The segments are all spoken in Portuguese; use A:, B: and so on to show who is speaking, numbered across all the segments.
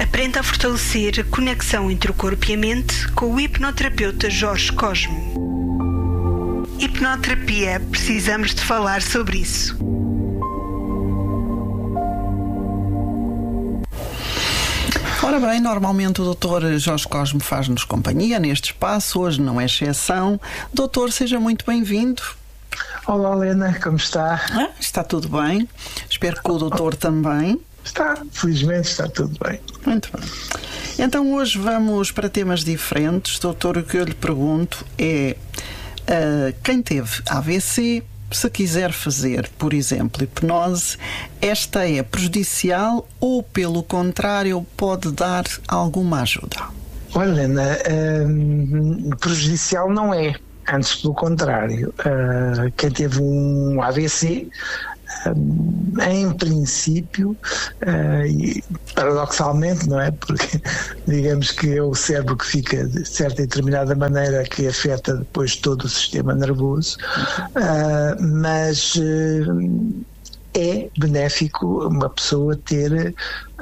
A: Aprenda a fortalecer a conexão entre o corpo e a mente com o hipnoterapeuta Jorge Cosme. Hipnoterapia, precisamos de falar sobre isso.
B: Ora bem, normalmente o Dr. Jorge Cosme faz-nos companhia neste espaço, hoje não é exceção. Doutor, seja muito bem-vindo.
C: Olá, Helena, como está?
B: Está tudo bem, espero que o doutor também.
C: Está, felizmente está tudo bem.
B: Muito bem. Então hoje vamos para temas diferentes. Doutor, o que eu lhe pergunto é, quem teve AVC, se quiser fazer, por exemplo, hipnose, esta é prejudicial ou, pelo contrário, pode dar alguma ajuda?
C: Olha, Helena, prejudicial não é, antes pelo contrário. Quem teve um AVC, em princípio, e paradoxalmente, não é? Porque digamos que é o cérebro que fica de certa e determinada maneira que afeta depois todo o sistema nervoso, mas é benéfico uma pessoa ter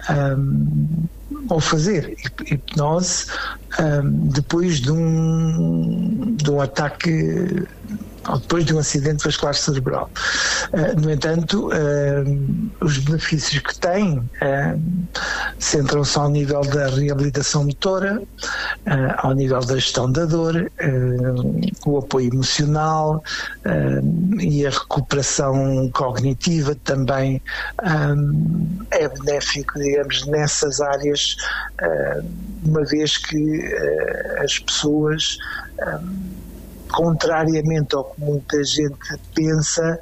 C: ou fazer hipnose depois de um ataque ou depois de um acidente vascular cerebral. No entanto, os benefícios que tem centram-se ao nível da reabilitação motora, ao nível da gestão da dor, o apoio emocional e a recuperação cognitiva também é benéfico, digamos, nessas áreas, uma vez que as pessoas, contrariamente ao que muita gente pensa,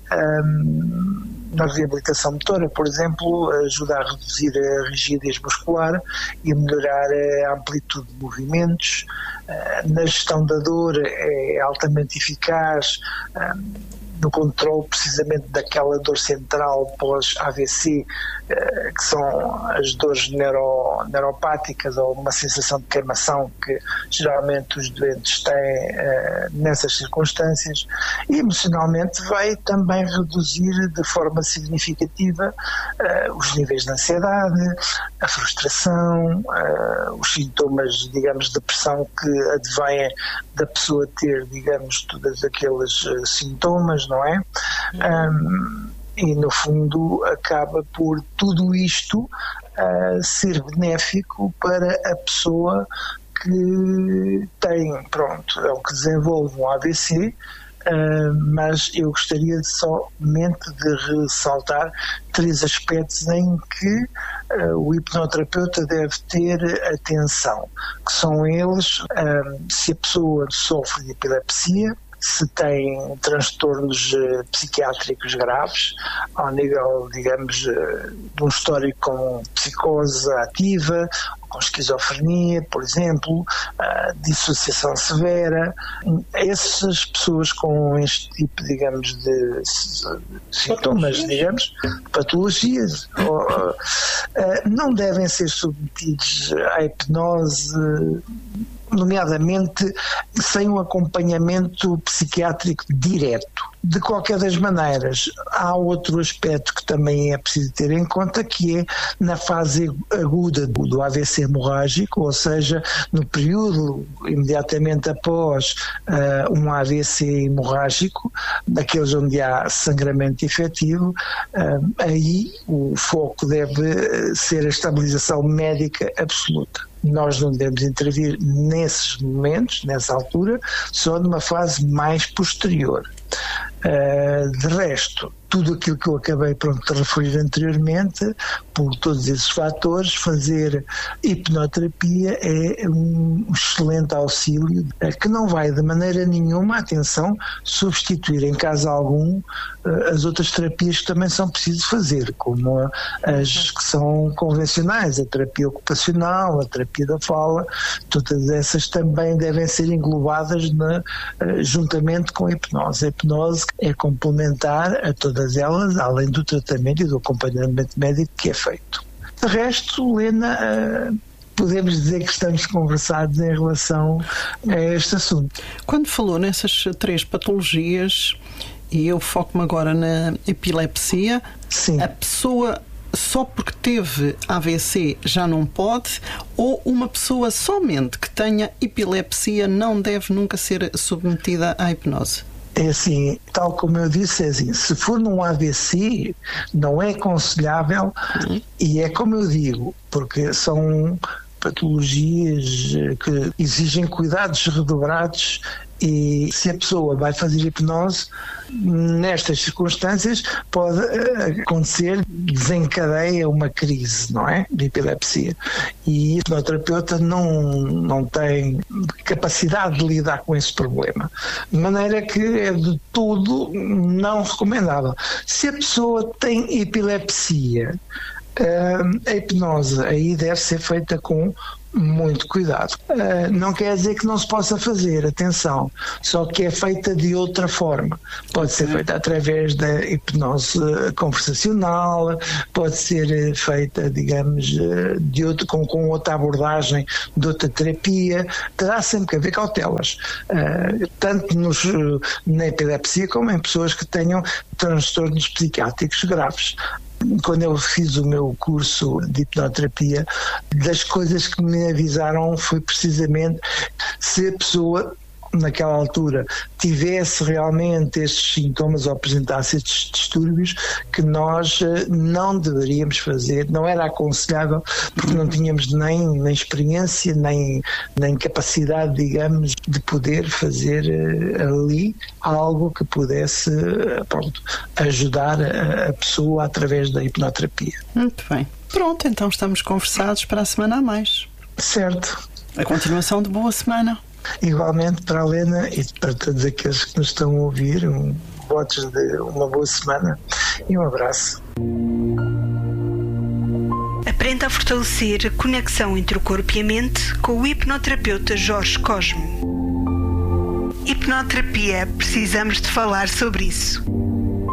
C: na reabilitação motora, por exemplo, ajuda a reduzir a rigidez muscular e a melhorar a amplitude de movimentos. Na gestão da dor é altamente eficaz no controle precisamente daquela dor central pós-AVC, que são as dores neuropáticas ou uma sensação de queimação que geralmente os doentes têm nessas circunstâncias, e emocionalmente vai também reduzir de forma significativa os níveis de ansiedade, a frustração, os sintomas, digamos, de depressão que advêm da pessoa ter, digamos, todos aqueles sintomas, não é? E no fundo acaba por tudo isto ser benéfico para a pessoa que tem, pronto, é o que desenvolve um AVC, mas eu gostaria somente de ressaltar 3 aspectos em que o hipnoterapeuta deve ter atenção, que são eles: se a pessoa sofre de epilepsia, se tem transtornos psiquiátricos graves, ao nível, digamos, de um histórico com psicose ativa, com esquizofrenia, por exemplo, dissociação severa. Essas pessoas com este tipo, digamos, de sintomas, digamos, patologias, não devem ser submetidos à hipnose, nomeadamente sem um acompanhamento psiquiátrico direto. De qualquer das maneiras, há outro aspecto que também é preciso ter em conta, que é na fase aguda do AVC hemorrágico, ou seja, no período imediatamente após um AVC hemorrágico, daqueles onde há sangramento efetivo, aí o foco deve ser a estabilização médica absoluta. Nós não devemos intervir nesses momentos, nessa altura, só numa fase mais posterior. De resto, tudo aquilo que eu acabei de referir anteriormente, por todos esses fatores, fazer hipnoterapia é um excelente auxílio que não vai de maneira nenhuma, atenção, substituir em caso algum as outras terapias que também são preciso fazer, como as que são convencionais, a terapia ocupacional, a terapia da fala. Todas essas também devem ser englobadas juntamente com a hipnose. A hipnose é complementar a todas elas, além do tratamento e do acompanhamento médico que é feito. De resto, Helena, podemos dizer que estamos conversados em relação a este assunto.
B: Quando falou nessas 3 patologias, e eu foco-me agora na epilepsia,
C: sim,
B: a pessoa só porque teve AVC já não pode, ou uma pessoa somente que tenha epilepsia não deve nunca ser submetida à hipnose?
C: É assim, tal como eu disse, é assim, se for num AVC não é aconselhável, e é como eu digo, porque são patologias que exigem cuidados redobrados, e se a pessoa vai fazer hipnose, nestas circunstâncias pode acontecer, desencadeia uma crise, não é? De epilepsia. E o hipnoterapeuta não tem capacidade de lidar com esse problema. De maneira que é de tudo não recomendável. Se a pessoa tem epilepsia, a hipnose aí deve ser feita com muito cuidado. Não quer dizer que não se possa fazer, atenção, só que é feita de outra forma. Pode ser feita através da hipnose conversacional, pode ser feita, digamos, com outra abordagem, de outra terapia. Terá sempre que haver cautelas, tanto na epilepsia como em pessoas que tenham transtornos psiquiátricos graves. Quando eu fiz o meu curso de hipnoterapia, das coisas que me avisaram foi precisamente se a pessoa naquela altura tivesse realmente estes sintomas ou apresentasse estes distúrbios, que nós não deveríamos fazer, não era aconselhável, porque não tínhamos nem experiência, nem capacidade, digamos, de poder fazer ali algo que pudesse, ajudar a pessoa através da hipnoterapia.
B: Muito bem. Pronto, então estamos conversados para a semana a mais.
C: Certo.
B: A continuação de boa semana.
C: Igualmente para a Helena e para todos aqueles que nos estão a ouvir, votos de uma boa semana e um abraço.
A: Aprenda a fortalecer a conexão entre o corpo e a mente com o hipnoterapeuta Jorge Cosme. Hipnoterapia, precisamos de falar sobre isso.